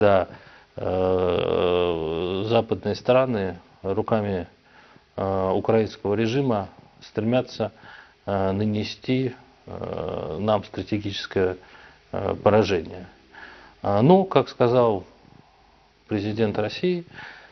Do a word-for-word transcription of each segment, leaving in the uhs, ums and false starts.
Да, э, западные страны руками э, украинского режима стремятся э, нанести э, нам стратегическое э, поражение. А, ну, как сказал президент России,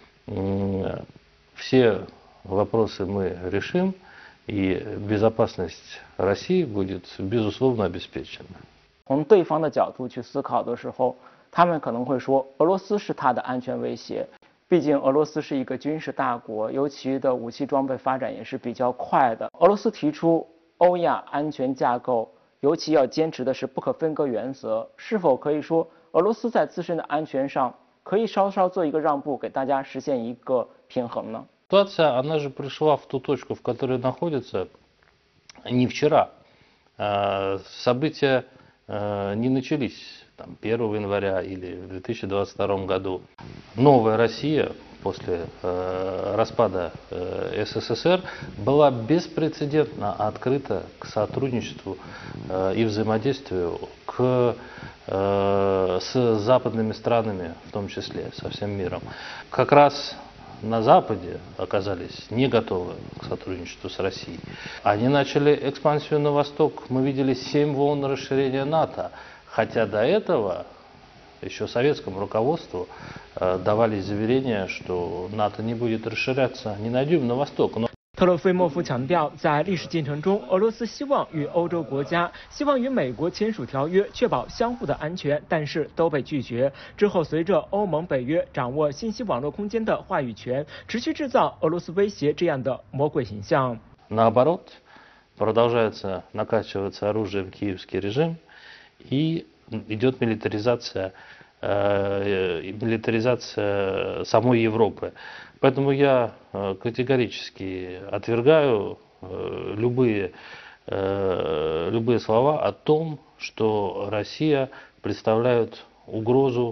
э, все вопросы мы решим, и безопасность России будет безусловно обеспечена. 从对方的角度去思考的时候，他们可能会说俄罗斯是他的安全威胁。毕竟俄罗斯是一个军事大国，尤其的武器装备发展也是比较快的。俄罗斯提出欧亚安全架构，尤其要坚持的是不可分割原则。是否可以说俄罗斯在自身的安全上可以稍稍做一个让步，给大家实现一个平衡呢？ Ситуация, она же пришла в ту точку, в которой находится не вчера. События не начались там, первого января или в две тысячи двадцать втором году. Новая Россия после э, распада э, СССР была беспрецедентно открыта к сотрудничеству э, и взаимодействию к, э, с западными странами, в том числе со всем миром. Как раз на Западе оказались не готовы к сотрудничеству с Россией. Они начали экспансию на восток. Мы видели семь волн расширения НАТО. Хотя до этого еще советскому руководству э, давались заверения, что НАТО не будет расширяться ни на дюйм на восток. Но... 特洛菲莫夫强调，在历史进程中，俄罗斯希望与欧洲国家、希望与美国签署条约，确保相互的安全，但是都被拒绝。之后，随着欧盟、北约掌握信息网络空间的话语权，持续制造俄罗斯威胁这样的魔鬼形象。 Наоборот, продолжается накачиваться оружием киевский режим и идет милитаризация, э, милитаризация самой Европы. Поэтому я категорически отвергаю любые, любые слова о том, что Россия представляет угрозу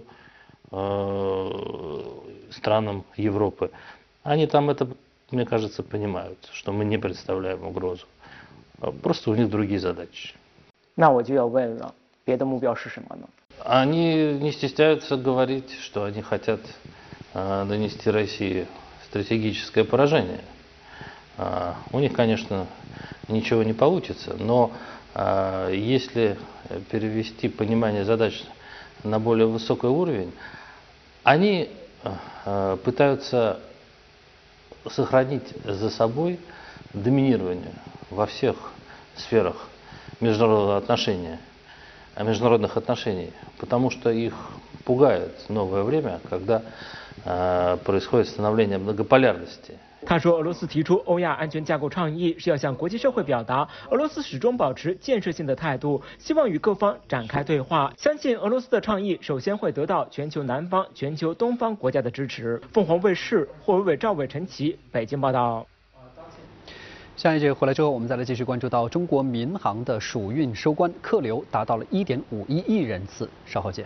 странам Европы. Они там это, мне кажется, понимают, что мы не представляем угрозу. Просто у них другие задачи. 那我就要问了，别的目标是什么呢？ Они не стесняются говорить, что они хотят нанести России стратегическое поражение. У них, конечно, ничего не получится, но если перевести понимание задач на более высокий уровень, они пытаются сохранить за собой доминирование во всех сферах международного отношения, международных отношений, потому что их пугает новое время, когда э, происходит становление многополярности. 他说，俄罗斯提出欧亚安全架构倡议是要向国际社会表达，俄罗斯始终保持建设性的态度，希望与各方展开对话。相信俄罗斯的倡议首先会得到全球南方、全球东方国家的支持。凤凰卫视霍伟伟、赵伟、陈奇北京报道。 下一节回来之后，我们再来继续关注到中国民航的暑运收官，客流达到了一点五一亿人次。稍后见。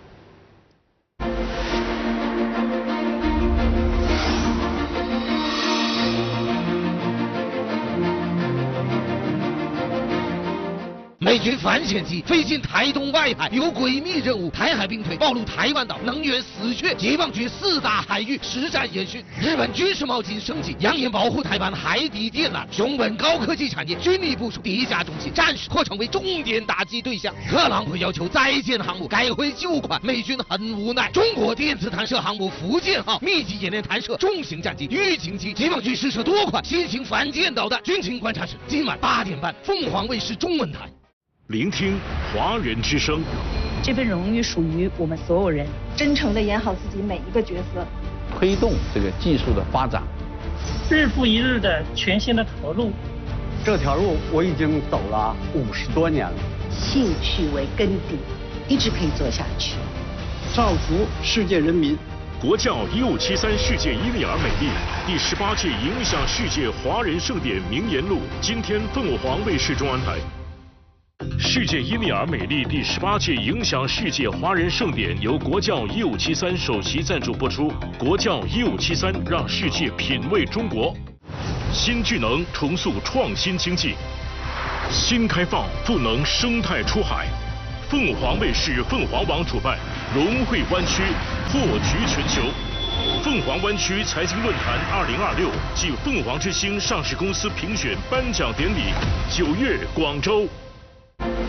美军反潜机飞进台东外海，有诡秘任务。台海兵推暴露台湾岛能源死穴，解放军四大海域实战演训。日本军事冒金升级，扬言保护台湾海底电缆。熊本高科技产业军力部署地下中心，暂时或成为重点打击对象。特朗普要求再建航母，改回旧款，美军很无奈。中国电子弹射航母福建号密集演练弹射重型战机预警机，解放军试射多款新型反舰导弹。军情观察室今晚八点半，凤凰卫视中文台。 聆听华人之声， 这份荣誉属于我们所有人。真诚地演好自己每一个角色， 推动这个技术的发展， 日复一日的全新的投入。 这条路我已经走了五十多年了， 兴趣为根底，一直可以做下去。 造福世界人民。 国教一五七三世界伊利尔美丽第十八届影响世界华人盛典名言录，今天凤凰卫视中文台。 世界伊利尔美丽第十八届影响世界华人盛典由国教一五七三首席赞助播出。国教一五七三让世界品味中国，新智能重塑创新经济，新开放赋能生态出海。凤凰卫视、凤凰网主办，融汇湾区破局全球。凤凰湾区财经论坛二零二六暨凤凰之星上市公司评选颁奖典礼，九月广州。